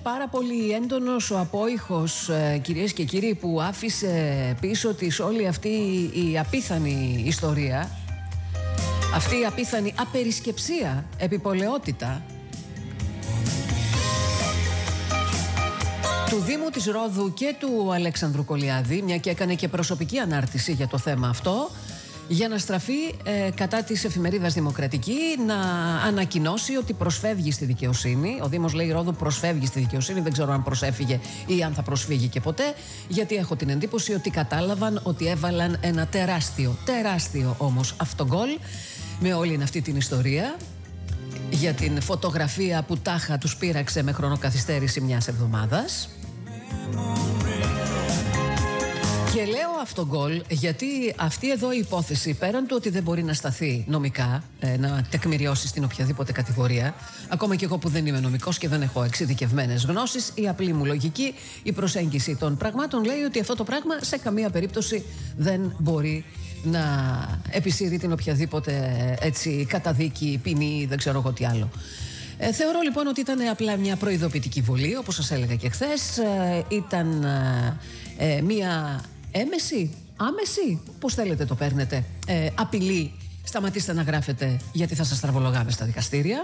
πάρα πολύ έντονος ο απόϊχος, κυρίες και κύριοι, που άφησε πίσω της όλη αυτή η απίθανη ιστορία, αυτή η απίθανη απερισκεψία, επιπολαιότητα του Δήμου της Ρόδου και του Αλέξανδρου Κολιάδη, μια και έκανε και προσωπική ανάρτηση για το θέμα αυτό, για να στραφεί κατά της εφημερίδας Δημοκρατική, να ανακοινώσει ότι προσφεύγει στη δικαιοσύνη. Ο Δήμος, λέει, Ρόδου προσφεύγει στη δικαιοσύνη. Δεν ξέρω αν προσέφυγε ή αν θα προσφύγει και ποτέ, γιατί έχω την εντύπωση ότι κατάλαβαν ότι έβαλαν ένα τεράστιο όμως αυτογκόλ με όλη αυτή την ιστορία για την φωτογραφία που τάχα τους πείραξε με χρονοκαθυστέρηση μιας εβδομάδας. Και λέω αυτογκόλ γιατί αυτή εδώ η υπόθεση, πέραν του ότι δεν μπορεί να σταθεί νομικά, να τεκμηριώσει στην οποιαδήποτε κατηγορία, ακόμα και εγώ που δεν είμαι νομικός και δεν έχω εξειδικευμένες γνώσεις, η απλή μου λογική, η προσέγγιση των πραγμάτων λέει ότι αυτό το πράγμα σε καμία περίπτωση δεν μπορεί να επισύρει την οποιαδήποτε έτσι καταδίκη, ποινή, δεν ξέρω εγώ τι άλλο. Θεωρώ λοιπόν ότι ήταν απλά μια προειδοποιητική βολή, όπως σας έλεγα και χθες. Ήταν μια άμεση, πώς θέλετε το παίρνετε, απειλή, σταματήστε να γράφετε γιατί θα σας τραβολογάμε στα δικαστήρια.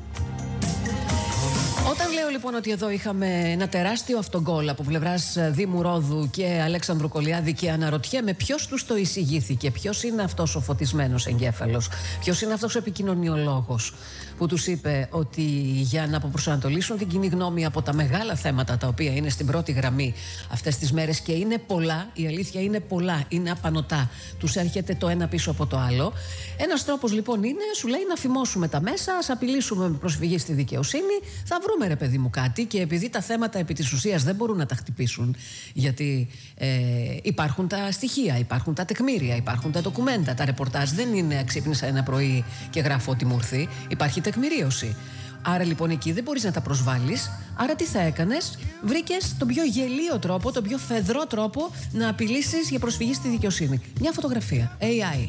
Όταν λέω λοιπόν ότι εδώ είχαμε ένα τεράστιο αυτογκόλ από πλευράς Δήμου Ρόδου και Αλέξανδρου Κολιάδη και αναρωτιέμαι ποιος τους το εισηγήθηκε, ποιος είναι αυτός ο φωτισμένος εγκέφαλος, ποιος είναι αυτός ο επικοινωνιολόγος που τους είπε ότι για να αποπροσανατολίσουν την κοινή γνώμη από τα μεγάλα θέματα τα οποία είναι στην πρώτη γραμμή αυτές τις μέρες, και είναι πολλά, η αλήθεια είναι πολλά, είναι απανωτά, τους έρχεται το ένα πίσω από το άλλο. Ένας τρόπος λοιπόν είναι, σου λέει, να φημώσουμε τα μέσα, ας απειλήσουμε με προσφυγή στη δικαιοσύνη, θα βρούμε, ρε παιδί μου, κάτι. Και επειδή τα θέματα επί της ουσίας δεν μπορούν να τα χτυπήσουν, γιατί υπάρχουν τα στοιχεία, υπάρχουν τα τεκμήρια, υπάρχουν τα ντοκουμέντα, τα ρεπορτάζ δεν είναι ξύπνησα ένα πρωί και γράφω ό,τι μου ήρθε, υπάρχει τεκμηρίωση. Άρα λοιπόν εκεί δεν μπορείς να τα προσβάλλεις. Άρα τι θα έκανες? Βρήκες τον πιο γελίο τρόπο, τον πιο φεδρό τρόπο να απειλήσεις για προσφυγή στη δικαιοσύνη. Μια φωτογραφία, AI.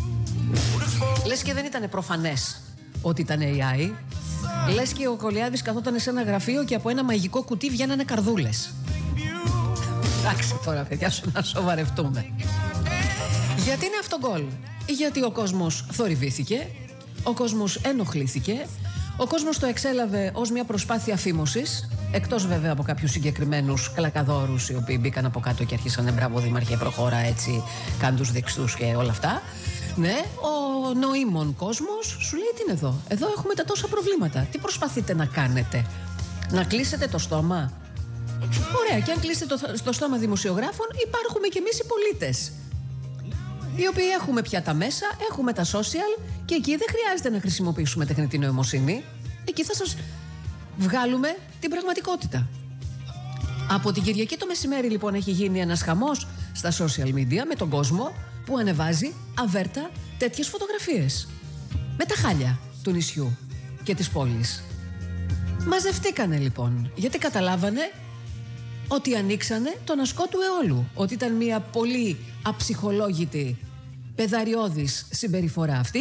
Λες και δεν ήταν προφανές ότι ήταν AI. Λες και ο Κολιάδης καθόταν σε ένα γραφείο και από ένα μαγικό κουτί βγαίνανε καρδούλες. Εντάξει τώρα παιδιά, να σοβαρευτούμε. Γιατί είναι αυτό γκολ? Γιατί ο κόσμος θορυβήθηκε, ο κόσμος ενοχλήθηκε, ο κόσμος το εξέλαβε ως μια προσπάθεια φήμωσης, εκτός βέβαια από κάποιους συγκεκριμένους κλακαδόρους οι οποίοι μπήκαν από κάτω και αρχίσανε μπράβο δήμαρχε, προχώρα έτσι, κάν τους δεξούς και όλα αυτά. Ναι, ο νοήμων κόσμος σου λέει τι είναι εδώ. Εδώ έχουμε τα τόσα προβλήματα. Τι προσπαθείτε να κάνετε? Να κλείσετε το στόμα? Ωραία, και αν κλείσετε το στόμα δημοσιογράφων, υπάρχουμε κι εμείς οι πολίτες, οι οποίοι έχουμε πια τα μέσα, έχουμε τα social, και εκεί δεν χρειάζεται να χρησιμοποιήσουμε τεχνητή νοημοσύνη. Εκεί θα σας βγάλουμε την πραγματικότητα. Από την Κυριακή το μεσημέρι λοιπόν έχει γίνει ένας χαμός στα social media με τον κόσμο που ανεβάζει αβέρτα τέτοιες φωτογραφίες με τα χάλια του νησιού και της πόλης. Μαζευτήκανε λοιπόν, γιατί καταλάβανε ότι ανοίξανε τον ασκό του αιώλου, ότι ήταν μια πολύ αψυχολόγητη, παιδαριώδης συμπεριφορά αυτή.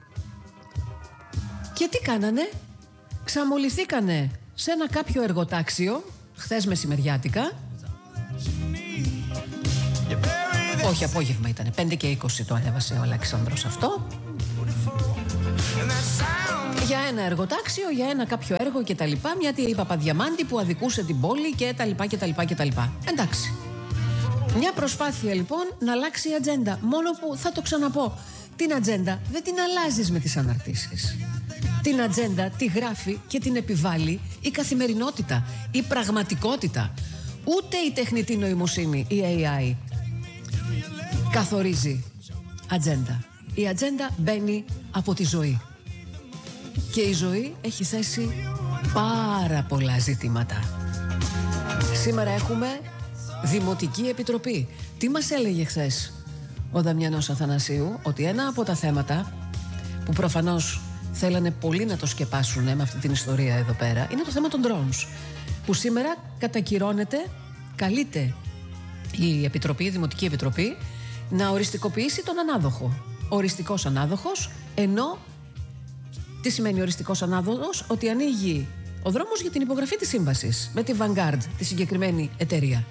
Και τι κάνανε? Ξαμολυθήκανε σε ένα κάποιο εργοτάξιο χθες μεσημεριάτικα. Όχι, απόγευμα ήτανε, 5 και 20 το ανέβασε ο Αλέξανδρος αυτό. Για ένα εργοτάξιο, για ένα κάποιο έργο και τα λοιπά, μια η Παπαδιαμάντη που αδικούσε την πόλη και τα λοιπά και τα λοιπά και τα λοιπά. Εντάξει. Μια προσπάθεια λοιπόν να αλλάξει η ατζέντα. Μόνο που θα το ξαναπώ, την ατζέντα δεν την αλλάζεις με τις αναρτήσεις. Την ατζέντα τη γράφει και την επιβάλλει η καθημερινότητα, η πραγματικότητα. Ούτε η τεχνητή νοημοσύνη, η AI, καθορίζει ατζέντα. Η ατζέντα μπαίνει από τη ζωή. Και η ζωή έχει θέσει πάρα πολλά ζητήματα. Σήμερα έχουμε Δημοτική Επιτροπή. Τι μας έλεγε χθες ο Δαμιανός Αθανασίου? Ότι ένα από τα θέματα που προφανώς θέλανε πολύ να το σκεπάσουν με αυτή την ιστορία εδώ πέρα είναι το θέμα των drones, που σήμερα κατακυρώνεται, καλείται η Επιτροπή, η Δημοτική Επιτροπή, να οριστικοποιήσει τον ανάδοχο. Οριστικός ανάδοχος, ενώ τι σημαίνει οριστικός ανάδοχος? Ότι ανοίγει ο δρόμος για την υπογραφή της σύμβασης με τη Vanguard, τη συγκεκριμένη εταιρεία.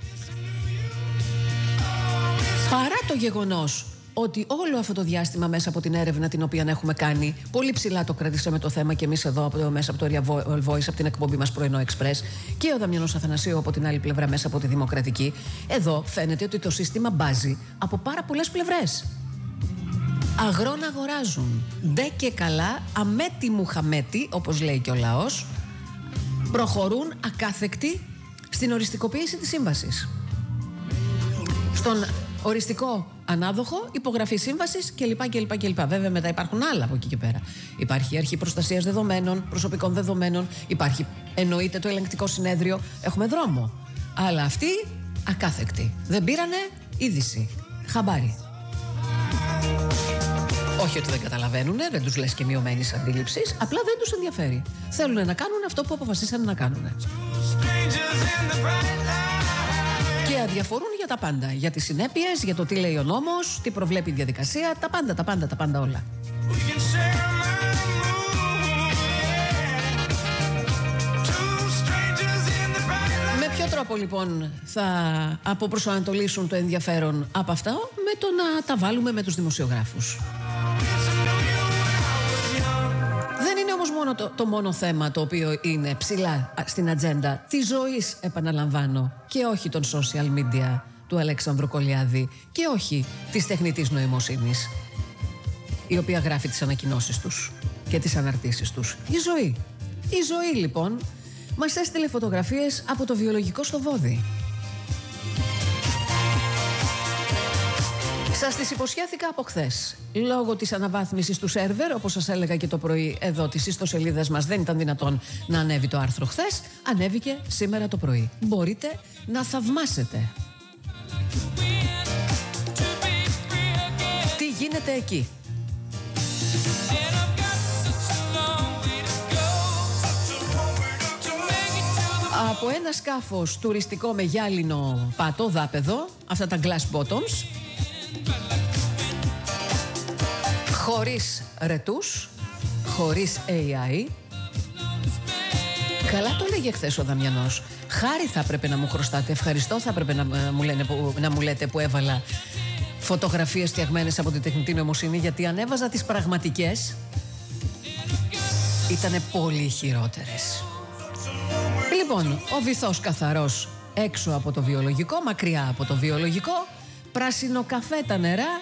Παρά το γεγονός ότι όλο αυτό το διάστημα μέσα από την έρευνα την οποία έχουμε κάνει, πολύ ψηλά το κρατήσαμε το θέμα και εμείς εδώ μέσα από το Real Voice, από την εκπομπή μας Πρωινό Express, και ο Δαμιανός Αθανασίου από την άλλη πλευρά μέσα από τη Δημοκρατική, εδώ φαίνεται ότι το σύστημα μπάζει από πάρα πολλές πλευρές. Αγρόν αγοράζουν, ντε και καλά, αμέτη μου χαμέτη, όπως λέει και ο λαός, προχωρούν ακάθεκτοι στην οριστικοποίηση της σύμβασης. Στον οριστικό ανάδοχο, υπογραφή σύμβασης κλπ. Βέβαια, μετά υπάρχουν άλλα από εκεί και πέρα. Υπάρχει η Αρχή Προστασίας Δεδομένων, Προσωπικών Δεδομένων, υπάρχει εννοείται το Ελεγκτικό Συνέδριο. Έχουμε δρόμο. Αλλά αυτοί ακάθεκτοι. Δεν πήρανε είδηση. Χαμπάρι. Όχι ότι δεν καταλαβαίνουν, δεν τους λες και μειωμένης αντίληψης, απλά δεν τους ενδιαφέρει. Θέλουν να κάνουν αυτό που αποφασίσαν να κάνουν. Και αδιαφορούν για τα πάντα. Για τις συνέπειες, για το τι λέει ο νόμος, τι προβλέπει η διαδικασία, τα πάντα όλα. Με ποιο τρόπο λοιπόν θα αποπροσανατολίσουν το ενδιαφέρον από αυτά? Με το να τα βάλουμε με τους δημοσιογράφους. Δεν είναι όμως μόνο το μόνο θέμα το οποίο είναι ψηλά στην ατζέντα της ζωής, επαναλαμβάνω, και όχι των social media του Αλέξανδρου Κολιάδη και όχι της τεχνητής νοημοσύνης, η οποία γράφει τις ανακοινώσεις τους και τις αναρτήσεις τους. Η ζωή. Η ζωή λοιπόν μας έστειλε φωτογραφίες από το βιολογικό στο Βόδι. Σας τις υποσχέθηκα από χθες. Λόγω της αναβάθμισης του σερβερ, όπως σας έλεγα και το πρωί εδώ τις ιστοσελίδες μας, δεν ήταν δυνατόν να ανέβει το άρθρο χθες. Ανέβηκε σήμερα το πρωί. Μπορείτε να θαυμάσετε τι γίνεται εκεί. Από ένα σκάφος τουριστικό με γυάλινο πάτο, δάπεδο, αυτά τα glass bottoms, χωρίς ρετούς, χωρίς AI. Καλά το λέγε χθες ο Δαμιανός. Χάρη θα έπρεπε να μου χρωστάτε, ευχαριστώ θα έπρεπε να μου λέτε που έβαλα φωτογραφίες φτιαγμένες από την τεχνητή νοημοσύνη, γιατί αν έβαζα τις πραγματικές ήτανε πολύ χειρότερες. Λοιπόν, ο βυθός καθαρός έξω από το βιολογικό, μακριά από το βιολογικό, πράσινο καφέ τα νερά,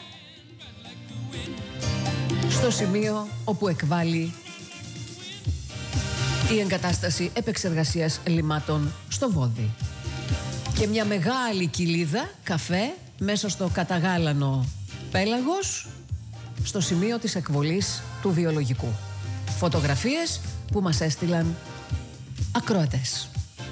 στο σημείο όπου εκβάλλει η εγκατάσταση επεξεργασίας λιμάτων στο Βόδι. Και μια μεγάλη κοιλίδα καφέ μέσα στο καταγάλανο πέλαγος, στο σημείο της εκβολής του βιολογικού. Φωτογραφίες που μας έστειλαν ακροατές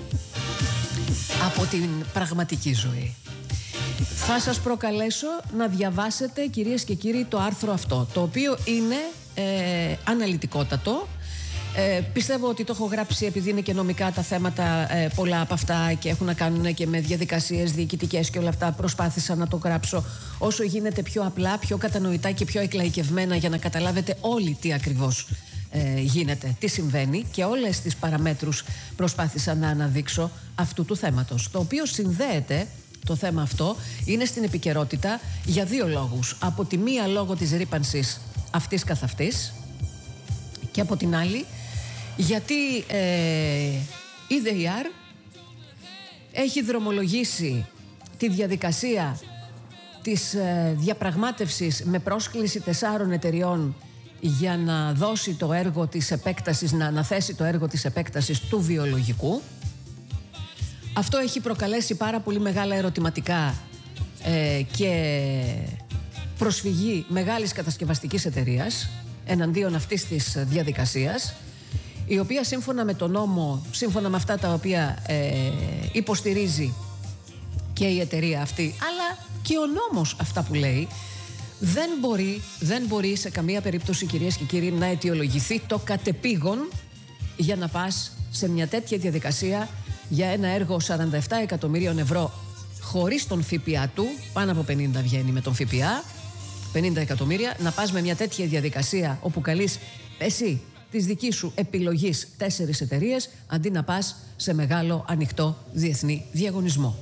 από την πραγματική ζωή. Θα σας προκαλέσω να διαβάσετε, κυρίες και κύριοι, το άρθρο αυτό, το οποίο είναι αναλυτικότατο. Πιστεύω ότι το έχω γράψει επειδή είναι και νομικά τα θέματα πολλά από αυτά και έχουν να κάνουν και με διαδικασίες διοικητικές και όλα αυτά. Προσπάθησα να το γράψω όσο γίνεται πιο απλά, πιο κατανοητά και πιο εκλαϊκευμένα, για να καταλάβετε όλοι τι ακριβώς γίνεται, τι συμβαίνει, και όλες τις παραμέτρους προσπάθησα να αναδείξω αυτού του θέματος, το οποίο συνδέεται, το θέμα αυτό είναι στην επικαιρότητα για δύο λόγους. Από τη μία λόγω της ρύπανσης αυτής καθ' αυτής, και από την άλλη γιατί η ΔΕΙΑΡ έχει δρομολογήσει τη διαδικασία της διαπραγμάτευσης με πρόσκληση 4 εταιριών για να δώσει το έργο της επέκτασης, να αναθέσει το έργο της επέκτασης του βιολογικού. Αυτό έχει προκαλέσει πάρα πολύ μεγάλα ερωτηματικά και προσφυγή μεγάλης κατασκευαστικής εταιρείας εναντίον αυτής της διαδικασίας, η οποία σύμφωνα με τον νόμο, σύμφωνα με αυτά τα οποία υποστηρίζει και η εταιρεία αυτή, αλλά και ο νόμος αυτά που λέει, δεν μπορεί σε καμία περίπτωση, κυρίες και κύριοι, να αιτιολογηθεί το κατεπήγον για να πας σε μια τέτοια διαδικασία για ένα έργο 47 εκατομμυρίων ευρώ χωρίς τον ΦΠΑ του, πάνω από 50 βγαίνει με τον ΦΠΑ, 50 εκατομμύρια, να πας με μια τέτοια διαδικασία όπου καλείς εσύ της δικής σου επιλογής 4 εταιρείες, αντί να πας σε μεγάλο ανοιχτό διεθνή διαγωνισμό.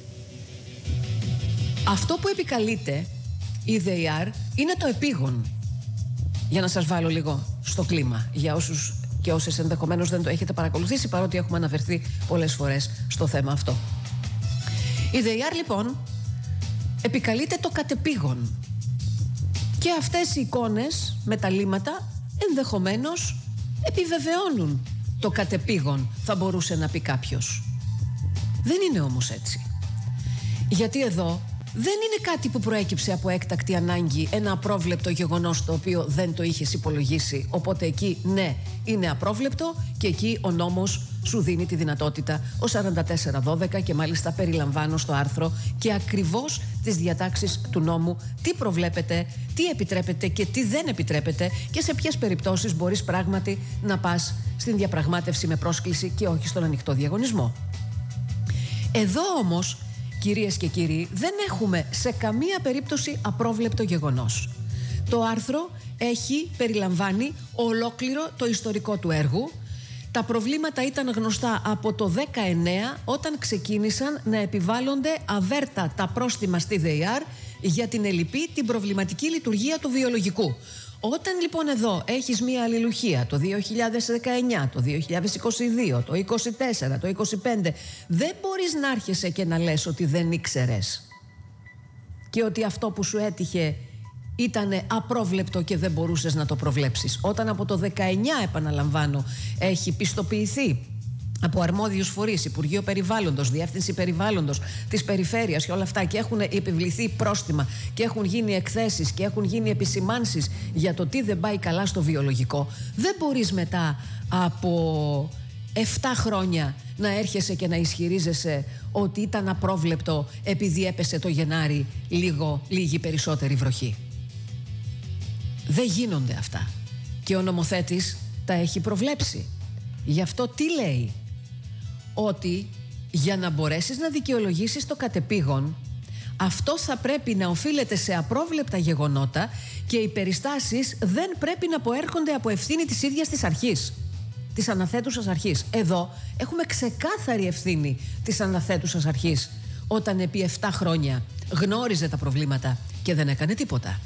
Αυτό που επικαλείται η ΔΕΙΑΡ είναι το επίγον. Για να σας βάλω λίγο στο κλίμα, για όσους και όσες ενδεχομένως δεν το έχετε παρακολουθήσει, παρότι έχουμε αναφερθεί πολλές φορές στο θέμα αυτό. Η ΔΕΙΑΡ λοιπόν επικαλείται το κατεπήγον. Και αυτές οι εικόνες με τα λίματα ενδεχομένως επιβεβαιώνουν το κατεπήγον, θα μπορούσε να πει κάποιος. Δεν είναι όμως έτσι. Γιατί εδώ δεν είναι κάτι που προέκυψε από έκτακτη ανάγκη, ένα απρόβλεπτο γεγονός το οποίο δεν το είχες υπολογίσει. Οπότε εκεί ναι, είναι απρόβλεπτο και εκεί ο νόμος σου δίνει τη δυνατότητα ο 4412 και μάλιστα περιλαμβάνω στο άρθρο και ακριβώς τις διατάξεις του νόμου, τι προβλέπεται, τι επιτρέπεται και τι δεν επιτρέπεται και σε ποιες περιπτώσεις μπορείς πράγματι να πας στην διαπραγμάτευση με πρόσκληση και όχι στον ανοιχτό διαγωνισμό. Εδώ όμως, κυρίες και κύριοι, δεν έχουμε σε καμία περίπτωση απρόβλεπτο γεγονός. Το άρθρο περιλαμβάνει ολόκληρο το ιστορικό του έργου. Τα προβλήματα ήταν γνωστά από το 19 όταν ξεκίνησαν να επιβάλλονται αβέρτα τα πρόστιμα στη ΔΕΙΑΡ για την ελλειπή, την προβληματική λειτουργία του βιολογικού. Όταν λοιπόν εδώ έχεις μία αλληλουχία το 2019, το 2022, το 2024, το 2025, δεν μπορείς να άρχεσαι και να λες ότι δεν ήξερες και ότι αυτό που σου έτυχε ήταν απρόβλεπτο και δεν μπορούσες να το προβλέψεις. Όταν από το 19, επαναλαμβάνω, έχει πιστοποιηθεί από αρμόδιους φορείς, Υπουργείο Περιβάλλοντος, Διεύθυνση Περιβάλλοντος της Περιφέρειας και όλα αυτά και έχουν επιβληθεί πρόστιμα και έχουν γίνει εκθέσεις και έχουν γίνει επισημάνσεις για το τι δεν πάει καλά στο βιολογικό, δεν μπορείς μετά από 7 χρόνια να έρχεσαι και να ισχυρίζεσαι ότι ήταν απρόβλεπτο επειδή έπεσε το Γενάρη λίγη περισσότερη βροχή. Δεν γίνονται αυτά και ο νομοθέτης τα έχει προβλέψει. Γι' αυτό τι λέει? Ότι για να μπορέσεις να δικαιολογήσεις το κατεπήγον, αυτό θα πρέπει να οφείλεται σε απρόβλεπτα γεγονότα και οι περιστάσεις δεν πρέπει να προέρχονται από ευθύνη της ίδιας της αρχής, της αναθέτουσας αρχής. Εδώ έχουμε ξεκάθαρη ευθύνη της αναθέτουσας αρχής όταν επί 7 χρόνια γνώριζε τα προβλήματα και δεν έκανε τίποτα.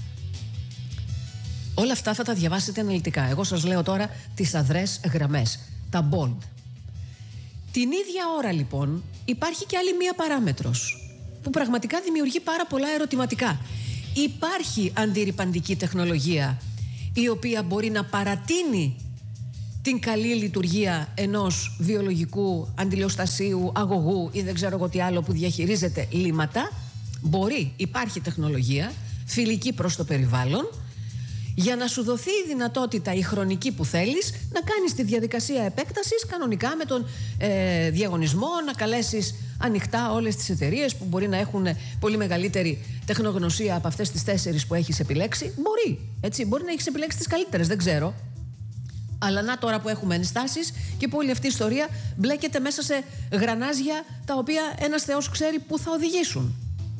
Όλα αυτά θα τα διαβάσετε αναλυτικά. Εγώ σας λέω τώρα τις αδρές γραμμές, τα bold. Την ίδια ώρα λοιπόν υπάρχει και άλλη μία παράμετρος που πραγματικά δημιουργεί πάρα πολλά ερωτηματικά. Υπάρχει αντιρρυπαντική τεχνολογία η οποία μπορεί να παρατείνει την καλή λειτουργία ενός βιολογικού αντιλιοστασίου, αγωγού ή δεν ξέρω εγώ τι άλλο που διαχειρίζεται λίματα. Μπορεί, υπάρχει τεχνολογία φιλική προς το περιβάλλον, για να σου δοθεί η δυνατότητα η χρονική που θέλεις να κάνεις τη διαδικασία επέκτασης κανονικά με τον διαγωνισμό, να καλέσεις ανοιχτά όλες τις εταιρείες που μπορεί να έχουν πολύ μεγαλύτερη τεχνογνωσία από αυτές τις 4 που έχεις επιλέξει. Μπορεί, έτσι, μπορεί να έχεις επιλέξει τις καλύτερες, δεν ξέρω. Αλλά να τώρα που έχουμε ενστάσεις και που όλη αυτή η ιστορία μπλέκεται μέσα σε γρανάζια τα οποία ένας Θεός ξέρει που θα οδηγήσουν.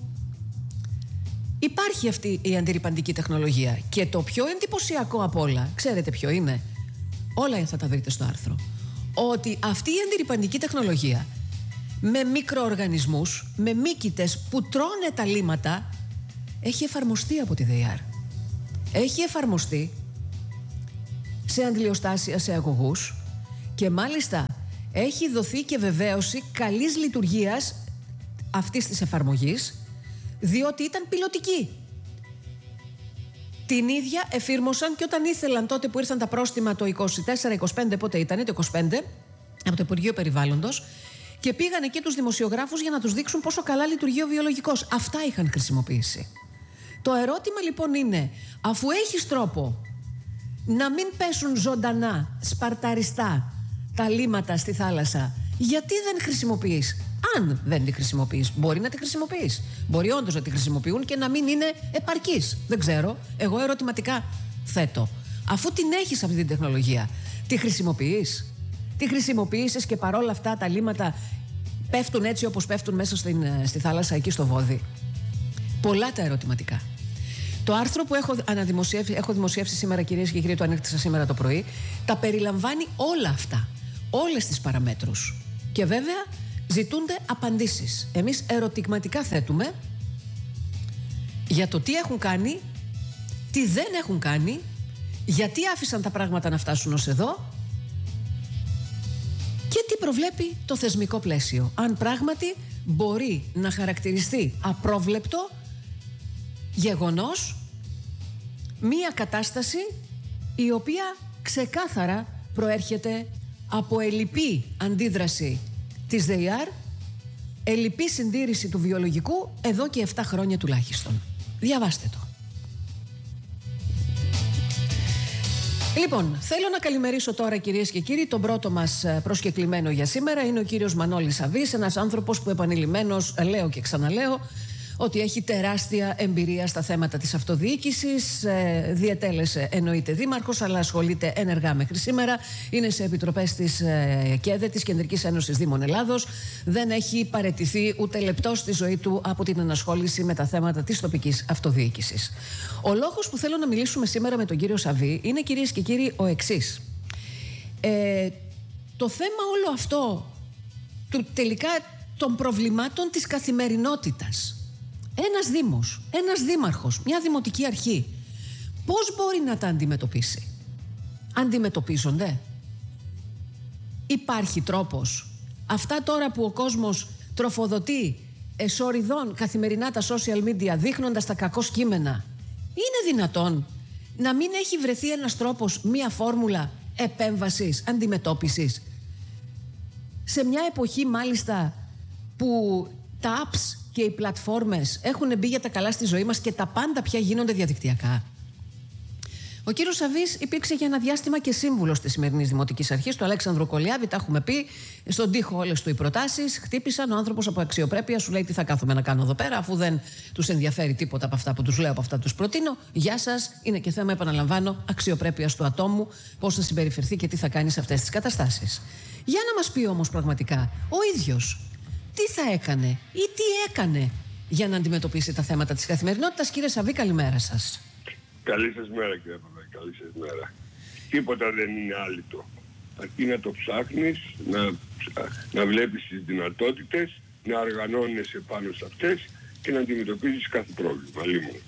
Υπάρχει αυτή η αντιρρυπαντική τεχνολογία και το πιο εντυπωσιακό απ' όλα, ξέρετε ποιο είναι? Όλα θα τα βρείτε στο άρθρο. Ότι αυτή η αντιρρυπαντική τεχνολογία με μικροοργανισμούς, με μύκητες που τρώνε τα λίματα, έχει εφαρμοστεί από τη ΔΕΙΑΡ. Έχει εφαρμοστεί σε αντιλιοστάσια, σε αγωγούς και μάλιστα έχει δοθεί και βεβαίωση καλής λειτουργίας αυτής της εφαρμογής, διότι ήταν πιλωτική. Την ίδια εφήρμοσαν και όταν ήθελαν τότε που ήρθαν τα πρόστιμα το 24-25, πότε ήταν, το 25, από το Υπουργείο Περιβάλλοντος, και πήγαν εκεί τους δημοσιογράφους για να τους δείξουν πόσο καλά λειτουργεί ο βιολογικός. Αυτά είχαν χρησιμοποιήσει. Το ερώτημα λοιπόν είναι, αφού έχεις τρόπο να μην πέσουν ζωντανά, σπαρταριστά τα λίματα στη θάλασσα, γιατί δεν χρησιμοποιείς? Αν δεν τη χρησιμοποιείς, μπορεί να τη χρησιμοποιείς. Μπορεί όντως να τη χρησιμοποιούν και να μην είναι επαρκής. Δεν ξέρω. Εγώ ερωτηματικά θέτω. Αφού την έχεις αυτή την τεχνολογία, τη χρησιμοποιείς? Τη χρησιμοποιήσεις και παρόλα αυτά τα λίματα πέφτουν έτσι όπως πέφτουν μέσα στη θάλασσα εκεί στο Βόδι? Πολλά τα ερωτηματικά. Το άρθρο που έχω δημοσιεύσει σήμερα, κυρίες και κύριοι, το ανέκτησα σήμερα το πρωί, τα περιλαμβάνει όλα αυτά, όλες τις παραμέτρους. Και βέβαια ζητούνται απαντήσεις. Εμείς ερωτηματικά θέτουμε για το τι έχουν κάνει, τι δεν έχουν κάνει, γιατί άφησαν τα πράγματα να φτάσουν ως εδώ και τι προβλέπει το θεσμικό πλαίσιο. Αν πράγματι μπορεί να χαρακτηριστεί απρόβλεπτο γεγονός μία κατάσταση η οποία ξεκάθαρα προέρχεται από ελλειπή αντίδραση της ΔΕΙΑΡ, ελλειπή συντήρηση του βιολογικού εδώ και 7 χρόνια τουλάχιστον. Διαβάστε το. Λοιπόν, θέλω να καλημερίσω τώρα, κυρίες και κύριοι, τον πρώτο μας προσκεκλημένο για σήμερα. Είναι ο κύριος Μανώλης Σαββής, ένας άνθρωπος που επανειλημμένος, λέω και ξαναλέω, ότι έχει τεράστια εμπειρία στα θέματα της αυτοδιοίκησης. Διετέλεσε εννοείται δήμαρχος, αλλά ασχολείται ενεργά μέχρι σήμερα. Είναι σε επιτροπές της ΚΕΔΕ, της Κεντρικής Ένωσης Δήμων Ελλάδος. Δεν έχει παραιτηθεί ούτε λεπτό στη ζωή του από την ενασχόληση με τα θέματα της τοπικής αυτοδιοίκησης. Ο λόγος που θέλω να μιλήσουμε σήμερα με τον κύριο Σαββή είναι, κυρίες και κύριοι, ο εξής. Το θέμα όλο αυτό τελικά των προβλημάτων της καθημερινότητας. Ένας δήμος, ένας δήμαρχος, μια δημοτική αρχή, πώς μπορεί να τα αντιμετωπίσει? Αντιμετωπίζονται? Υπάρχει τρόπος? Αυτά τώρα που ο κόσμος τροφοδοτεί εσωριδών καθημερινά τα social media, δείχνοντας τα κακό κείμενα, είναι δυνατόν να μην έχει βρεθεί ένας τρόπος, μια φόρμουλα επέμβασης, αντιμετώπισης? Σε μια εποχή μάλιστα που τα apps και οι πλατφόρμες έχουν μπει για τα καλά στη ζωή μας και τα πάντα πια γίνονται διαδικτυακά. Ο κύριος Σαββής υπήρξε για ένα διάστημα και σύμβουλος της σημερινής Δημοτικής Αρχής, του Αλέξανδρου Κολιάβη. Τα έχουμε πει. Στον τοίχο όλες του οι προτάσεις. Χτύπησαν. Ο άνθρωπος από αξιοπρέπεια σου λέει: τι θα κάθομαι να κάνω εδώ πέρα, αφού δεν τους ενδιαφέρει τίποτα από αυτά που τους λέω, από αυτά που τους προτείνω. Γεια σας. Είναι και θέμα, επαναλαμβάνω, αξιοπρέπειας του ατόμου, πώς θα συμπεριφερθεί και τι θα κάνει σε αυτές τις καταστάσεις. Για να μας πει όμως πραγματικά ο ίδιος τι θα έκανε ή τι έκανε για να αντιμετωπίσει τα θέματα της καθημερινότητας. Κύριε Σαββή, καλημέρα σας. Καλή σας μέρα, κύριε Παπαδάκη. Καλή σας μέρα. Τίποτα δεν είναι άλυτο. Αρκεί να το ψάχνεις, να βλέπεις τις δυνατότητες, να οργανώνεσαι πάνω σε αυτές και να αντιμετωπίζεις κάθε πρόβλημα. Λίμον.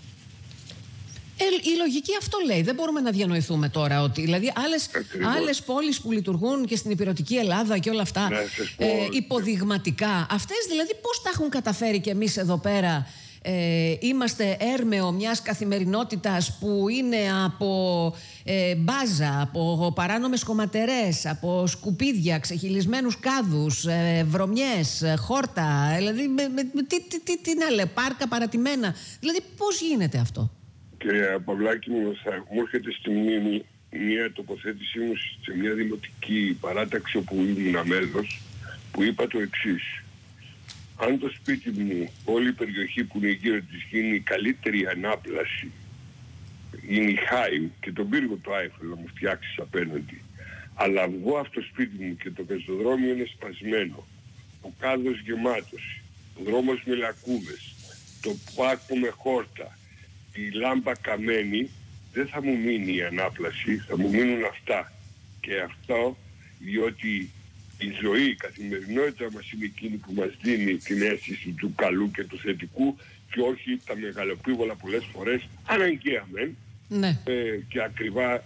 Η λογική αυτό λέει. Δεν μπορούμε να διανοηθούμε τώρα ότι δηλαδή άλλες πόλεις που λειτουργούν και στην υπηρετική Ελλάδα και όλα αυτά υποδειγματικά, αυτές δηλαδή πώς τα έχουν καταφέρει και εμείς εδώ πέρα είμαστε έρμεο μιας καθημερινότητας που είναι από μπάζα, από παράνομες κομματερές, από σκουπίδια, ξεχυλισμένους κάδους, βρωμιές, χόρτα, δηλαδή τι να λέω, πάρκα παρατημένα. Δηλαδή πώς γίνεται αυτό? Κύριε Παυλάκη μου, μου έρχεται στη μνήμη μια τοποθέτησή μου σε μια δημοτική παράταξη όπου ήμουν μέλος, που είπα το εξής: αν το σπίτι μου, όλη η περιοχή που είναι γύρω της, γίνει η καλύτερη ανάπλαση, είναι η Χάιμ και τον πύργο του Άιφελ να μου φτιάξεις απέναντι, αλλά βγω από το σπίτι μου και το πεζοδρόμιο είναι σπασμένο, ο κάδος γεμάτος, ο δρόμος με λακκούβες, το πάρκο με χόρτα, η λάμπα καμένη, δεν θα μου μείνει η ανάπλαση, θα μου μείνουν αυτά. Και αυτό διότι η ζωή, η καθημερινότητα μας είναι εκείνη που μας δίνει την αίσθηση του καλού και του θετικού και όχι τα μεγαλοπίβολα πολλές φορές, αναγκαία μεν, και ακριβά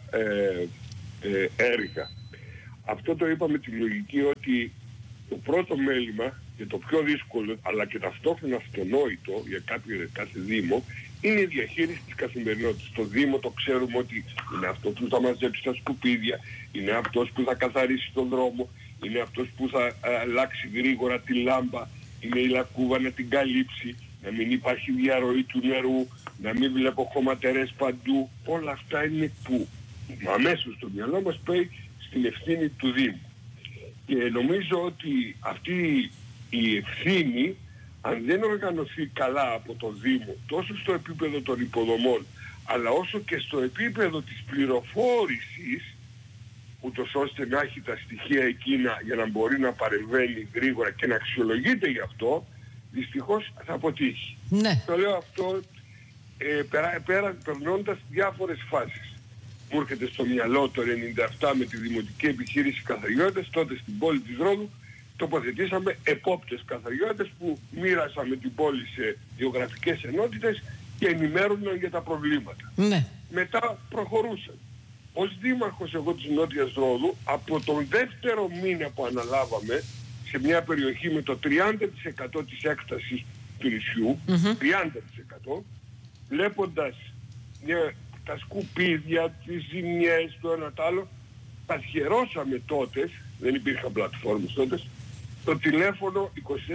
έργα. Αυτό το είπα με τη λογική ότι το πρώτο μέλημα και το πιο δύσκολο, αλλά και ταυτόχρονα αυτονόητο για κάθε δήμο, είναι η διαχείριση της καθημερινότητας. Στο Δήμο το ξέρουμε ότι είναι αυτό που θα μαζέψει τα σκουπίδια, είναι αυτός που θα καθαρίσει τον δρόμο, είναι αυτός που θα αλλάξει γρήγορα τη λάμπα, είναι η λακκούβα να την καλύψει, να μην υπάρχει διαρροή του νερού, να μην βλέπω χωματερές παντού. Όλα αυτά είναι που αμέσως στο μυαλό μας πάει στην ευθύνη του Δήμου. Και νομίζω ότι αυτή η ευθύνη, αν δεν οργανωθεί καλά από το Δήμο, τόσο στο επίπεδο των υποδομών, αλλά όσο και στο επίπεδο της πληροφόρησης, ούτως ώστε να έχει τα στοιχεία εκείνα για να μπορεί να παρεμβαίνει γρήγορα και να αξιολογείται γι' αυτό, δυστυχώς θα αποτύχει. Ναι. Το λέω αυτό περνώντας διάφορες φάσεις. Μου έρχεται στο μυαλό το 1997 με τη Δημοτική Επιχείρηση Καθαριότητας, τότε στην πόλη της Ρόδου τοποθετήσαμε επόπτες καθαριότητες που μοίρασαμε την πόλη σε γεωγραφικές ενότητες και ενημέρωναν για τα προβλήματα. Ναι. Μετά προχωρούσαν. Ως δήμαρχος εγώ της Νότιας Ρόδου, από τον δεύτερο μήνα που αναλάβαμε, σε μια περιοχή με το 30% της έκτασης του νησιού, 30%, βλέποντας τα σκουπίδια, τις ζημιές, το ένα τ' άλλο, καθιερώσαμε τότε, δεν υπήρχαν πλατφόρμες τότε, το τηλέφωνο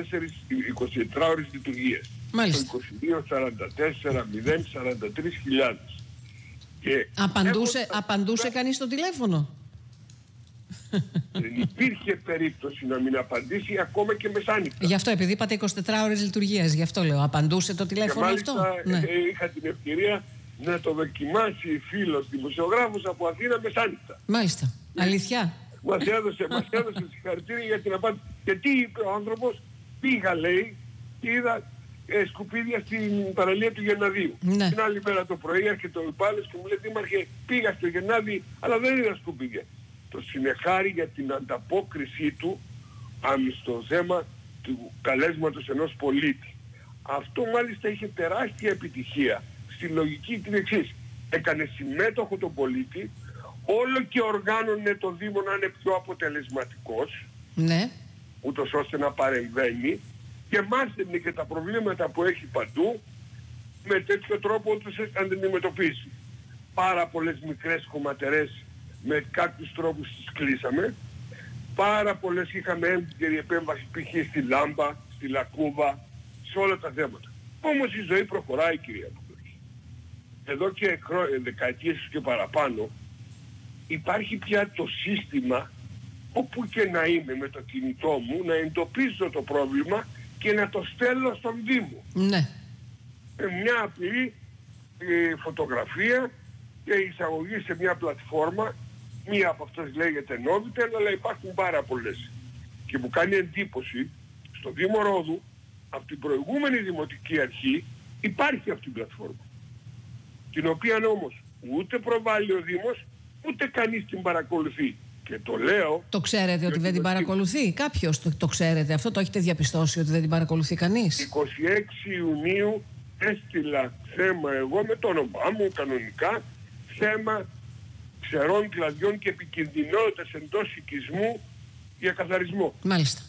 24 ώρες λειτουργίας. Μάλιστα. Το 22-44-0-43.000. Και απαντούσε κανείς στο τηλέφωνο? Δεν υπήρχε περίπτωση να μην απαντήσει ακόμα και μεσάνυχτα. Γι' αυτό, επειδή είπατε 24 ώρες λειτουργίας, γι' αυτό λέω. Απαντούσε το τηλέφωνο και αυτό? Ναι. Είχα την ευκαιρία να το δοκιμάσει φίλος δημοσιογράφος από Αθήνα μεσάνυχτα. Μάλιστα. Αλήθεια. Μας έδωσε συγχαρητήρια για την απάντηση. Και τι είπε ο άνθρωπος? Πήγα, λέει, και είδα σκουπίδια στην παραλία του Γενναδίου. Ναι. Την άλλη μέρα το πρωί έρχεται ο υπάλληλος και μου λέει, Δήμαρχε, πήγα στο Γεννάδι, αλλά δεν είδα σκουπίδια. Το συνεχάρει για την ανταπόκρισή του στο θέμα του καλέσματος ενός πολίτη. Αυτό μάλιστα είχε τεράστια επιτυχία στη λογική την εξής. Έκανε συμμέτοχο τον πολίτη, όλο και οργάνωνε το Δήμο να είναι πιο αποτελεσματικός, ναι, ούτως ώστε να παρεμβαίνει, και μάθαινε και τα προβλήματα που έχει παντού με τέτοιο τρόπο τους αντιμετωπίσει. Πάρα πολλές μικρές χωματερές με κάποιους τρόπους τις κλείσαμε. Πάρα πολλές είχαμε έγκαιρη επέμβαση π.χ. στη Λάμπα, στη Λακκούβα, σε όλα τα θέματα. Όμως η ζωή προχωράει, κυρία Παπαδάκη. Εδώ και δεκαετίες και παραπάνω υπάρχει πια το σύστημα, όπου και να είμαι με το κινητό μου, να εντοπίζω το πρόβλημα και να το στέλνω στον Δήμο. Ναι. Μια απλή φωτογραφία και εισαγωγή σε μια πλατφόρμα. Μία από αυτές λέγεται Novitel, αλλά υπάρχουν πάρα πολλές. Και μου κάνει εντύπωση, στο Δήμο Ρόδου, από την προηγούμενη Δημοτική Αρχή, υπάρχει αυτή η πλατφόρμα. Την οποία όμως ούτε προβάλλει ο Δήμος, ούτε κανείς την παρακολουθεί. Και το λέω... Το ξέρετε ότι δεν την παρακολουθεί? Κάποιος το ξέρετε αυτό? Το έχετε διαπιστώσει ότι δεν την παρακολουθεί κανείς? 26 Ιουνίου έστειλα θέμα εγώ με το όνομά μου κανονικά, θέμα ξερών κλαδιών και επικινδυνότητας εντός οικισμού για καθαρισμό. Μάλιστα.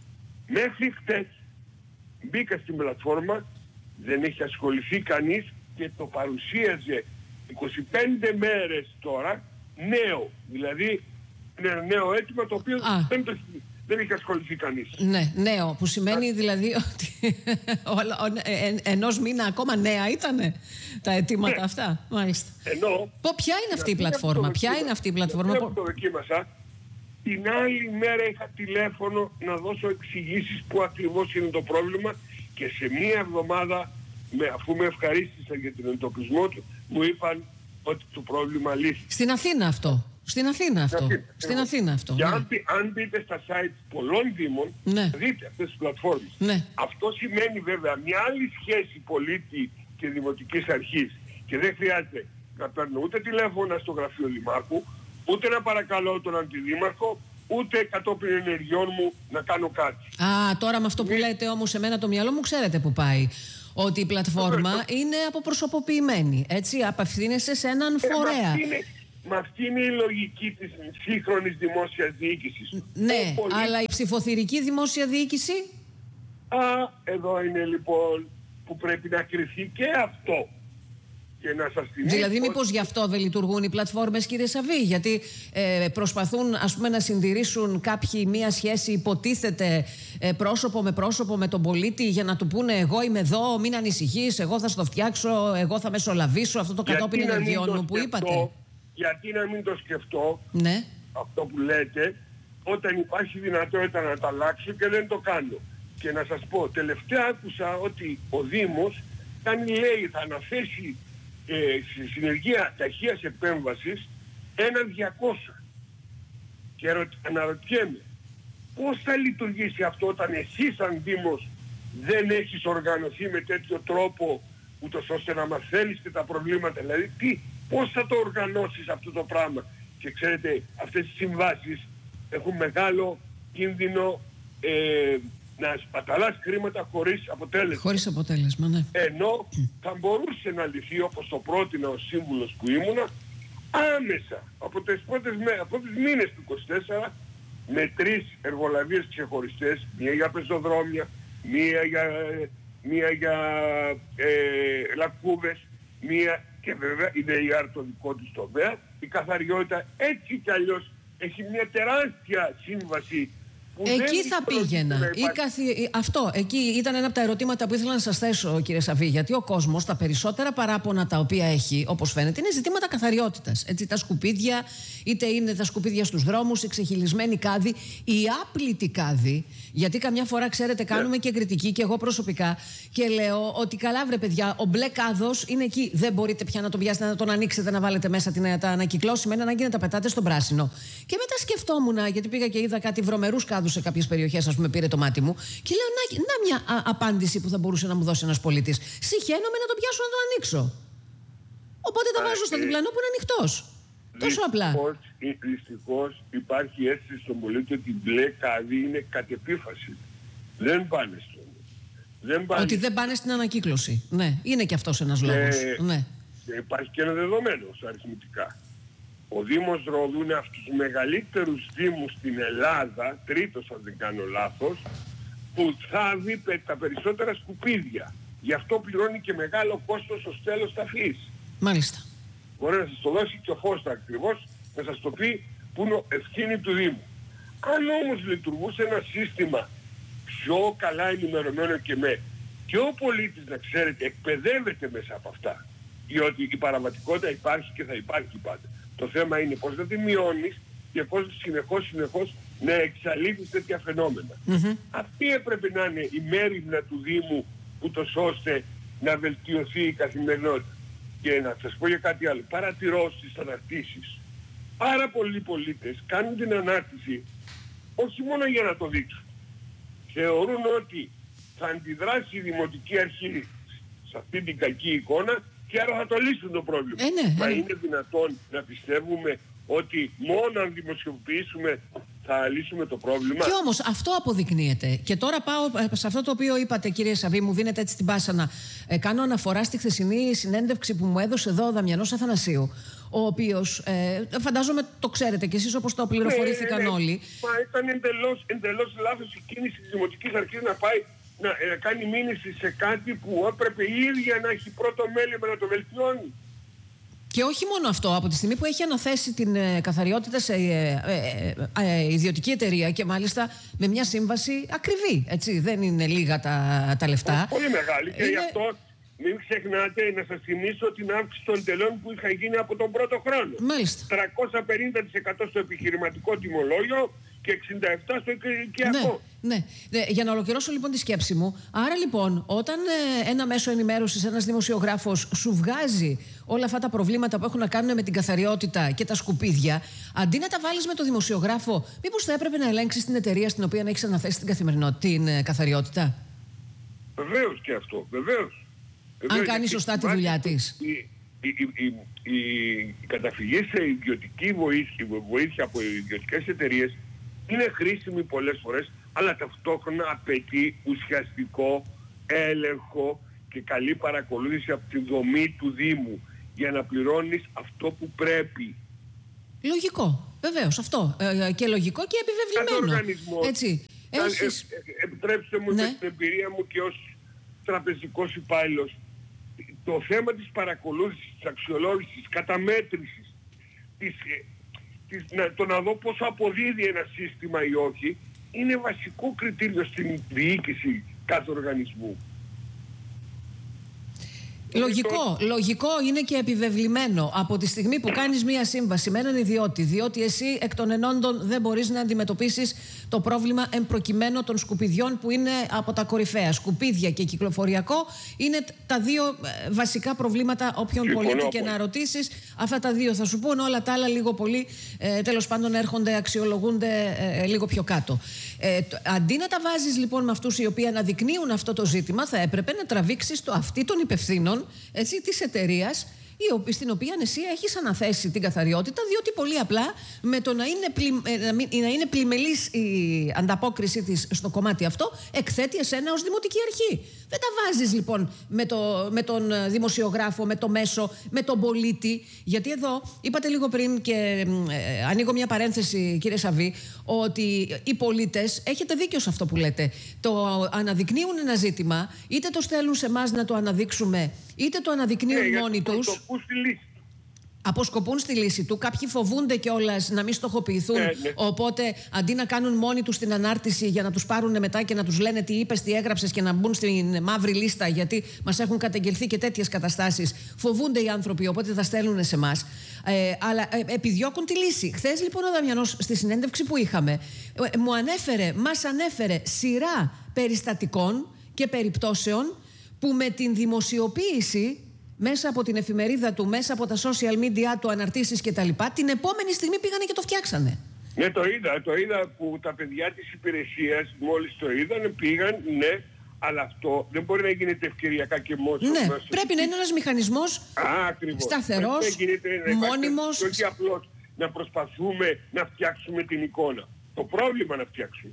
Μέχρι χτες μπήκα στην πλατφόρμα, δεν έχει ασχοληθεί κανείς και το παρουσίαζε 25 μέρες τώρα νέο. Δηλαδή είναι ένα νέο αίτημα το οποίο δεν έχει ασχοληθεί κανείς. Ναι, νέο, που σημαίνει δηλαδή ότι ενός μήνα ακόμα νέα ήτανε τα αιτήματα αυτά. Μάλιστα. Ποια είναι αυτή η πλατφόρμα? Ποια είναι αυτή η πλατφόρμα? Εγώ το δοκίμασα. Την άλλη μέρα είχα τηλέφωνο να δώσω εξηγήσεις που ακριβώς είναι το πρόβλημα και σε μία εβδομάδα, αφού με ευχαρίστησαν για τον εντοπισμό του, μου είπαν ότι το πρόβλημα λύθηκε. Στην Αθήνα αυτό? Στην Αθήνα αυτό. Και αν μπείτε στα site πολλών δήμων, δείτε αυτές τις πλατφόρμες. Ναι. Αυτό σημαίνει βέβαια μια άλλη σχέση πολίτη και δημοτικής αρχής. Και δεν χρειάζεται να παίρνω ούτε τηλέφωνα στο γραφείο Δημάρχου, ούτε να παρακαλώ τον αντιδήμαρχο, ούτε κατόπιν ενεργειών μου να κάνω κάτι. Τώρα με αυτό που λέτε όμως, εμένα το μυαλό μου ξέρετε που πάει. Ότι η πλατφόρμα είναι αποπροσωποποιημένη. Έτσι, απευθύνεσαι σε έναν φορέα. Μα αυτή είναι η λογική της σύγχρονης δημόσιας διοίκησης. Ναι, αλλά η ψηφοθυρική δημόσια διοίκηση? Εδώ είναι λοιπόν που πρέπει να κριθεί και αυτό. Και να σας θυμίσω... Δηλαδή μήπως γι' αυτό δεν λειτουργούν οι πλατφόρμες, κύριε Σαββή? Γιατί προσπαθούν, ας πούμε, να συντηρήσουν κάποιοι μία σχέση, υποτίθεται πρόσωπο με τον πολίτη, για να του πούνε εγώ είμαι εδώ, μην ανησυχείς, εγώ θα στο φτιάξω, εγώ θα μεσολαβήσω, αυτό το κατόπιν ενεργειών μου που είπατε. Γιατί να μην το σκεφτώ, ναι, αυτό που λέτε, όταν υπάρχει δυνατότητα να τα αλλάξω και δεν το κάνω. Και να σας πω, τελευταία άκουσα ότι ο Δήμος λέει θα αναθέσει στη συνεργεία ταχείας επέμβασης 1.200. Και αναρωτιέμαι, πώς θα λειτουργήσει αυτό όταν εσύ σαν Δήμος δεν έχεις οργανωθεί με τέτοιο τρόπο ούτως ώστε να μαθαίνεις και τα προβλήματα. Δηλαδή πώς θα το οργανώσεις αυτό το πράγμα. Και ξέρετε, αυτές οι συμβάσεις έχουν μεγάλο κίνδυνο να σπαταλάς χρήματα χωρίς αποτέλεσμα. Χωρίς αποτέλεσμα, ναι. Ενώ θα μπορούσε να λυθεί, όπως το πρότεινα ο σύμβουλος που ήμουνα, άμεσα από τους μήνες του 24, με 3 εργολαβίες ξεχωριστές, μία για πεζοδρόμια, μία για λακκούβες, μία και βέβαια η ΔΕΙΑΡ το δικό της τομέα. Η καθαριότητα έτσι κι αλλιώς έχει μια τεράστια σύμβαση. Εκεί θα πήγαινα. Αυτό, εκεί ήταν ένα από τα ερωτήματα που ήθελα να σας θέσω, κύριε Σαββή. Γιατί ο κόσμος, τα περισσότερα παράπονα τα οποία έχει, όπως φαίνεται, είναι ζητήματα καθαριότητας. Έτσι, τα σκουπίδια, είτε είναι τα σκουπίδια στους δρόμους, οι ξεχυλισμένοι κάδοι, οι άπλητοι κάδοι. Γιατί καμιά φορά, ξέρετε, κάνουμε και κριτική και εγώ προσωπικά. Και λέω ότι καλά, βρε παιδιά, ο μπλε κάδος είναι εκεί. Δεν μπορείτε πια να τον πιάσετε, να τον ανοίξετε, να βάλετε μέσα, τα ανακυκλώσει με έναν να τα πετάτε στον πράσινο. Και μετά σκεφτόμουν, γιατί πήγα και είδα κάτι βρωμερούς κάδους σε κάποιες περιοχές, ας πούμε, πήρε το μάτι μου. Και λέω, να μια απάντηση που θα μπορούσε να μου δώσει ένας πολίτης. Συχαίνομαι να τον πιάσω να τον ανοίξω. Οπότε το βάζω στο διπλανό που είναι ανοιχτός. Τόσο απλά. Δυστυχώς υπάρχει αίσθηση στον πολίτη ότι η μπλε κάδοι είναι κατ' επίφαση. Δεν πάνε Ότι δεν πάνε στην ανακύκλωση. Ναι, είναι και αυτός ένας λόγος. Ναι. Υπάρχει και ένα δεδομένο αριθμητικά. Ο Δήμος Ρόδου είναι από τους μεγαλύτερους δήμους στην Ελλάδα, τρίτος αν δεν κάνω λάθος, που θα δει τα περισσότερα σκουπίδια. Γι' αυτό πληρώνει και μεγάλο κόστος στο τέλος ταφής. Μάλιστα. Μπορεί να σας το δώσει και ο Φώστα ακριβώς, να σας το πει που είναι ευθύνη του Δήμου. Αν όμως λειτουργούσε ένα σύστημα πιο καλά ενημερωμένο και ο πολίτης, να ξέρετε, εκπαιδεύεται μέσα από αυτά. Διότι η παραβατικότητα υπάρχει και θα υπάρχει πάντα. Το θέμα είναι πώς να τη μειώνεις και πώς συνεχώς να εξαλείφεις τέτοια φαινόμενα. Αυτή έπρεπε να είναι η μέριμνα του Δήμου, ούτως ώστε να βελτιωθεί η καθημερινότητα. Και να σας πω για κάτι άλλο. Παρατηρώ στις αναρτήσεις. Πάρα πολλοί πολίτες κάνουν την ανάρτηση όχι μόνο για να το δείξουν. Θεωρούν ότι θα αντιδράσει η Δημοτική Αρχή σε αυτή την κακή εικόνα και άρα θα το λύσουν το πρόβλημα. Μα είναι δυνατόν να πιστεύουμε ότι μόνο αν δημοσιοποιήσουμε θα λύσουμε το πρόβλημα? Και όμως αυτό αποδεικνύεται. Και τώρα πάω σε αυτό το οποίο είπατε, κύριε Σαββή, μου δίνετε έτσι την πάσα να κάνω αναφορά στη χθεσινή συνέντευξη που μου έδωσε εδώ ο Δαμιανός Αθανασίου, ο οποίος, φαντάζομαι το ξέρετε κι εσείς όπως το πληροφορήθηκαν όλοι. Μα ήταν εντελώς λάθος η κίνηση της Δημοτικής Αρχής να πάει να κάνει μήνυση σε κάτι που έπρεπε η ίδια να έχει πρώτο μέλημα να το βελτιώνει. Και όχι μόνο αυτό, από τη στιγμή που έχει αναθέσει την καθαριότητα σε ιδιωτική εταιρεία και μάλιστα με μια σύμβαση ακριβή, έτσι, δεν είναι λίγα τα λεφτά. Πολύ μεγάλη και γι' αυτό μην ξεχνάτε να σας θυμίσω την αύξηση των τελών που είχα γίνει από τον πρώτο χρόνο. Μάλιστα. 350% στο επιχειρηματικό τιμολόγιο και 67% στο οικιακό. Ναι. Για να ολοκληρώσω λοιπόν τη σκέψη μου. Άρα λοιπόν, όταν ένα μέσο ενημέρωσης, ένας δημοσιογράφος σου βγάζει όλα αυτά τα προβλήματα που έχουν να κάνουν με την καθαριότητα και τα σκουπίδια, αντί να τα βάλεις με το δημοσιογράφο, μήπως θα έπρεπε να ελέγξεις την εταιρεία στην οποία έχεις αναθέσει την καθαριότητα? Βεβαίως και αυτό. Βεβαίως. Αν κάνει σωστά τη δουλειά της. Η καταφυγή σε ιδιωτική βοήθεια από ιδιωτικές εταιρείες είναι χρήσιμη πολλές φορές, αλλά ταυτόχρονα απαιτεί ουσιαστικό έλεγχο και καλή παρακολούθηση από τη δομή του Δήμου για να πληρώνεις αυτό που πρέπει. Λογικό, βεβαίως αυτό. Και λογικό και επιβεβλημένο. Έτσι. Επιτρέψτε μου με την εμπειρία μου και ως τραπεζικός υπάλληλος, το θέμα της παρακολούθησης, της αξιολόγησης, της καταμέτρησης, το να δω πόσο αποδίδει ένα σύστημα ή όχι, είναι βασικό κριτήριο στην διοίκηση κάθε οργανισμού. Λογικό είναι και επιβεβλημένο. Από τη στιγμή που κάνεις μία σύμβαση με έναν ιδιώτη, διότι εσύ εκ των ενόντων δεν μπορείς να αντιμετωπίσεις το πρόβλημα εμπροκειμένου των σκουπιδιών, που είναι από τα κορυφαία. Σκουπίδια και κυκλοφοριακό είναι τα δύο βασικά προβλήματα όποιον πολίτη και να ρωτήσεις. Αυτά τα δύο θα σου πούν, όλα τα άλλα λίγο πολύ τέλος πάντων έρχονται, αξιολογούνται λίγο πιο κάτω. Αντί να τα βάζεις λοιπόν με αυτούς οι οποίοι αναδεικνύουν αυτό το ζήτημα, θα έπρεπε να τραβήξεις το αυτί των υπευθύνων της εταιρείας, στην οποία εσύ έχεις αναθέσει την καθαριότητα, διότι πολύ απλά με το να είναι πλημελής η ανταπόκριση της στο κομμάτι αυτό, εκθέτει εσένα ως δημοτική αρχή. Δεν τα βάζεις λοιπόν με τον δημοσιογράφο, με το μέσο, με τον πολίτη. Γιατί εδώ είπατε λίγο πριν, και ανοίγω μια παρένθεση κύριε Σαββή, ότι οι πολίτες, έχετε δίκιο σε αυτό που λέτε, το αναδεικνύουν ένα ζήτημα, είτε το στέλνουν σε εμάς να το αναδείξουμε, είτε το αναδεικνύουν μόνοι τους. Αποσκοπούν στη λύση του. Κάποιοι φοβούνται κιόλας να μην στοχοποιηθούν. Οπότε αντί να κάνουν μόνοι τους την ανάρτηση για να τους πάρουν μετά και να τους λένε τι είπες, τι έγραψες και να μπουν στην μαύρη λίστα, γιατί μας έχουν καταγγελθεί και τέτοιες καταστάσεις, φοβούνται οι άνθρωποι, οπότε θα στέλνουν σε εμάς. Αλλά επιδιώκουν τη λύση. Χθες λοιπόν ο Δαμιανός στη συνέντευξη που είχαμε μας ανέφερε σειρά περιστατικών και περιπτώσεων που με την δημοσιοποίηση μέσα από την εφημερίδα του, μέσα από τα social media του, αναρτήσεις κτλ., την επόμενη στιγμή πήγανε και το φτιάξανε. Ναι, το είδα που τα παιδιά της υπηρεσίας μόλις το είδαν, πήγαν, ναι, αλλά αυτό δεν μπορεί να γίνεται ευκαιριακά και μόνο. Ναι, πρέπει να είναι ένας μηχανισμός σταθερός, μόνιμος. Και όχι απλώς να προσπαθούμε να φτιάξουμε την εικόνα. Το πρόβλημα να φτιάξουμε.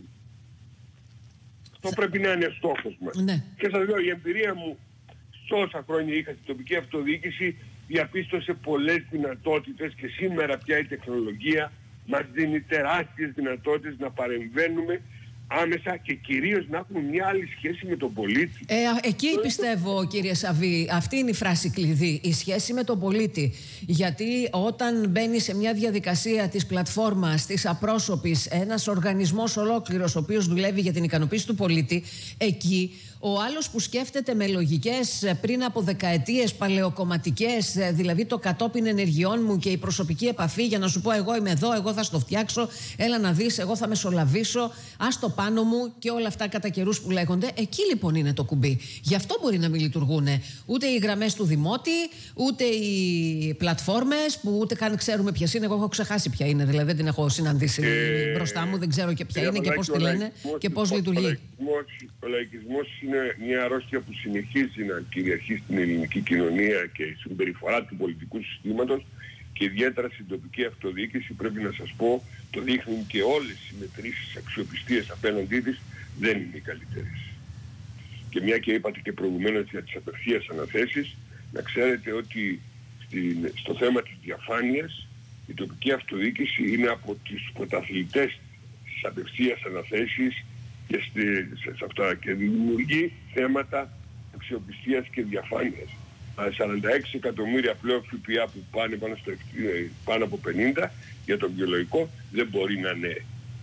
Αυτό πρέπει να είναι στόχος μας. Ναι. Και σας λέω, η εμπειρία μου, τόσα χρόνια είχα στην τοπική αυτοδιοίκηση, διαπίστωσε πολλές δυνατότητες, και σήμερα πια η τεχνολογία μας δίνει τεράστιες δυνατότητες να παρεμβαίνουμε άμεσα και κυρίως να έχουμε μια άλλη σχέση με τον πολίτη. Εκεί πιστεύω κύριε Σαββή, αυτή είναι η φράση κλειδί, η σχέση με τον πολίτη. Γιατί όταν μπαίνει σε μια διαδικασία της πλατφόρμας, της απρόσωπης, ένας οργανισμός ολόκληρος ο οποίος δουλεύει για την ικανοποίηση του πολίτη, εκεί ο άλλος που σκέφτεται με λογικές πριν από δεκαετίες παλαιοκομματικές, δηλαδή το κατόπιν ενεργειών μου και η προσωπική επαφή για να σου πω εγώ είμαι εδώ, εγώ θα στο φτιάξω, έλα να δεις, εγώ θα μεσολαβήσω, ας το πάνω μου και όλα αυτά κατά καιρούς που λέγονται, εκεί λοιπόν είναι το κουμπί. Γι' αυτό μπορεί να μην λειτουργούν ούτε οι γραμμές του Δημότη, ούτε οι πλατφόρμες που ούτε καν ξέρουμε ποιες είναι. Εγώ έχω ξεχάσει ποια είναι, δηλαδή δεν την έχω συναντήσει μπροστά μου, δεν ξέρω και ποια είναι και πώς τη λένε και πώς λειτουργεί. Ο λαϊκισμός είναι μια αρρώστια που συνεχίζει να κυριαρχεί στην ελληνική κοινωνία και η συμπεριφορά του πολιτικού συστήματος, και ιδιαίτερα στην τοπική αυτοδιοίκηση, πρέπει να σας πω, το δείχνουν και όλες οι μετρήσεις αξιοπιστίας απέναντί της, δεν είναι οι καλύτερες. Και μια και είπατε και προηγουμένως για τις απευθείας αναθέσεις, να ξέρετε ότι στο θέμα της διαφάνειας η τοπική αυτοδιοίκηση είναι από τους πρωταθλητές στις απευθείας αναθέσεις και σε αυτά, και δημιουργεί θέματα αξιοπιστίας και διαφάνειας. 46 εκατομμύρια πλέον ΦΠΑ που πάνε πάνω από 50 για το βιολογικό δεν μπορεί να είναι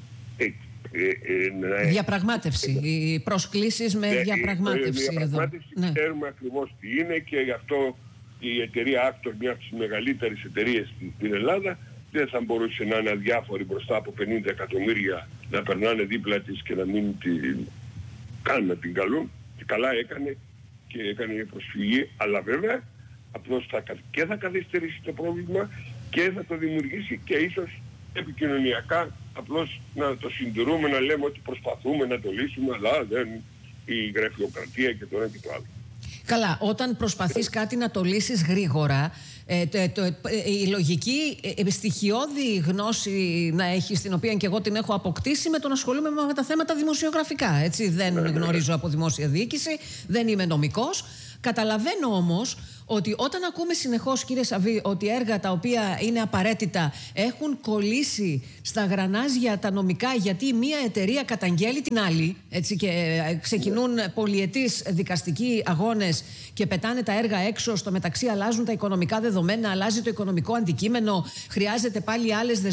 διαπραγμάτευση. Οι προσκλήσεις με διαπραγμάτευση εδώ. Διαπραγμάτευση, ξέρουμε ακριβώς τι είναι, και γι' αυτό η εταιρεία Actor, μια από τις μεγαλύτερες εταιρείες στην Ελλάδα, δεν θα μπορούσε να είναι αδιάφορη μπροστά από 50 εκατομμύρια να περνάνε δίπλα της και να μην καν να την καλούν. Και καλά έκανε και έκανε προσφυγή, αλλά βέβαια απλώς θα καθυστερήσει το πρόβλημα και θα το δημιουργήσει και ίσως επικοινωνιακά απλώς να το συντηρούμε, να λέμε ότι προσπαθούμε να το λύσουμε, αλλά δεν η γραφειοκρατία και το ένα και το άλλο. Καλά, όταν προσπαθείς κάτι να το λύσεις γρήγορα, η λογική στοιχειώδη γνώση να έχεις, την οποία και εγώ την έχω αποκτήσει με το να ασχολούμαι με τα θέματα δημοσιογραφικά. Έτσι, δεν γνωρίζω από δημόσια διοίκηση, δεν είμαι νομικός. Καταλαβαίνω όμως ότι όταν ακούμε συνεχώς, κύριε Σαββή, ότι έργα τα οποία είναι απαραίτητα έχουν κολλήσει στα γρανάζια τα νομικά, γιατί μία εταιρεία καταγγέλει την άλλη, έτσι, και ξεκινούν πολυετής δικαστικοί αγώνες και πετάνε τα έργα έξω, στο μεταξύ αλλάζουν τα οικονομικά δεδομένα, αλλάζει το οικονομικό αντικείμενο, χρειάζεται πάλι άλλες δεσμεύσεις.